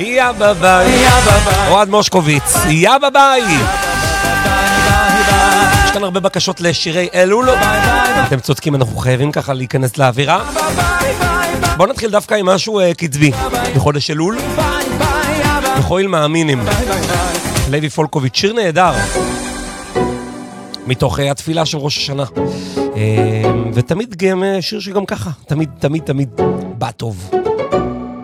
יא בביי, אוהד מושקוביץ, יא בביי. יש כאן הרבה בקשות לשירי אלול. אתם צודקים, אנחנו חייבים ככה להיכנס לאווירה. בואו נתחיל דווקא עם משהו קצבי. בחודש אלול, בחויל מאמינים, לוי פולקוביץ', שיר נהדר מתוך התפילה של ראש השנה, ותמיד גם שיר שגם ככה תמיד בא טוב.